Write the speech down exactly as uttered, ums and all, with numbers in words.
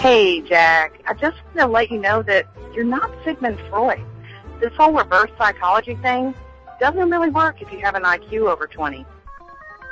Hey, Jack. I just want to let you know that you're not Sigmund Freud. This whole reverse psychology thing doesn't really work if you have an I Q over twenty.